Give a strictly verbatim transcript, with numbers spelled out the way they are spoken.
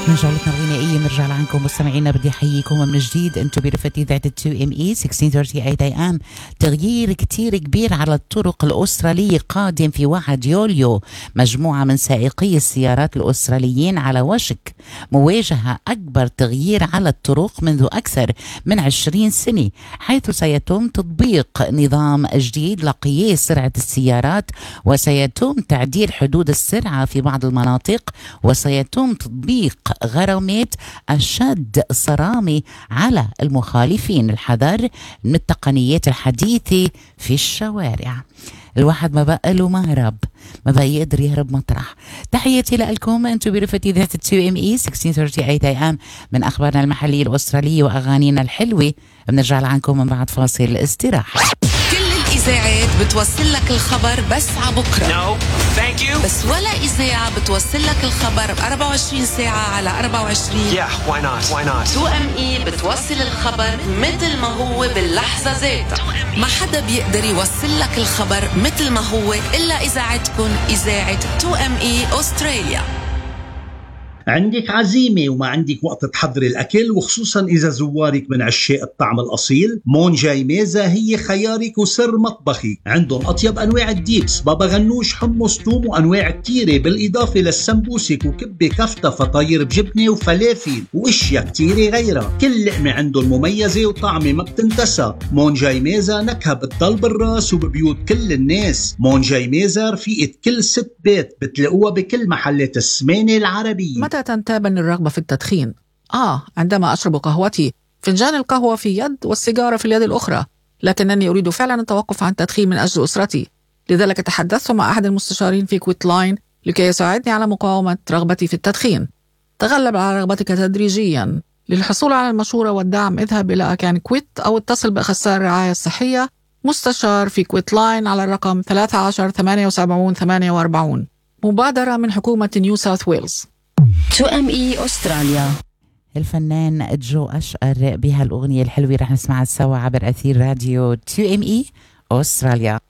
من جولتنا الغنائية بنرجع لعنكم مستمعينا. بدي أحييكم من جديد. أنتم برفقة إذاعة تو إم إي ستة عشر ثلاثين إيه إيه إم. تغيير كتير كبير على الطرق الأسترالية قادم في واحد يوليو. مجموعة من سائقي السيارات الأستراليين على وشك مواجهة أكبر تغيير على الطرق منذ أكثر من عشرين سنة، حيث سيتم تطبيق نظام جديد لقياس سرعة السيارات، وسيتم تعديل حدود السرعة في بعض المناطق، وسيتم تطبيق غرامات أشد صرامة على المخالفين. الحذر من التقنيات الحديثة في الشوارع. الواحد ما بقى له مهرب، ما بقى يقدر يهرب مطرح. تحياتي لكم أنتم برفقة إذاعة تو إم إي ستة عشر ثلاثين إيه إيه إم من أخبارنا المحلية الأسترالية وأغانينا الحلوة. بنرجع لعنكم من بعد فاصل استراحة. إذاعات بتوصل لك الخبر بس عبكرة. No, thank you. بس ولا إذاعة بتوصل لك الخبر ب أربعة وعشرين ساعة على أربعة وعشرين. Yeah, why not? Why not? تو إم إي بتوصل الخبر مثل ما هو باللحظة ذاتها. ما حدا بيقدر يوصل لك الخبر مثل ما هو إلا إذاعتكم، إذاعة تو إم إي أستراليا. عندك عزيمة وما عندك وقت تحضري الأكل، وخصوصا إذا زوارك من عشاق الطعم الأصيل، مون جاي ميزة هي خيارك وسر مطبخي. عندهم أطيب أنواع الديبس، بابا غنوش، حمص، توم، وأنواع كتيرة، بالإضافة للسمبوسك وكبة كفتة، فطاير بجبنة وفلافل وإشياء كتيرة غيرها. كل لقمة عندهم مميزة وطعمة ما بتنتسى. مون جاي ميزة نكهة بتضل بالراس وببيوت كل الناس. مون جاي ميزة رفيقة كل ست بيت، بتلاقوها بكل محلات السمانة العربية. متى تنتابني الرغبة في التدخين؟ آه عندما أشرب قهوتي، فنجان القهوة في يد والسيجارة في اليد الأخرى، لكنني أريد فعلا التوقف عن التدخين من أجل أسرتي. لذلك تحدثت مع أحد المستشارين في كويت لاين لكي يساعدني على مقاومة رغبتي في التدخين. تغلب على رغبتك تدريجيا. للحصول على المشورة والدعم اذهب إلى أكان كويت أو اتصل بأخصائي الرعاية الصحية مستشار في كويت لاين على الرقم ثلاثة عشر ثمانية وسبعين ثمانية وأربعين. مبادرة من حكومة نيو ساوث ويلز. تو إم إي أستراليا. الفنان جو أشقر بهالأغنية الحلوة رح نسمعها سوا عبر أثير راديو تو إم إي أستراليا.